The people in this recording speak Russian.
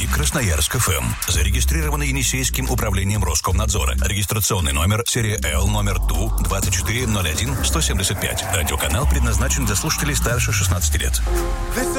и Красноярск ФМ. Зарегистрированы Енисейским управлением Роскомнадзора. Регистрационный номер серия L номер ТУ 2401-175. Радиоканал предназначен для слушателей старше 16 лет.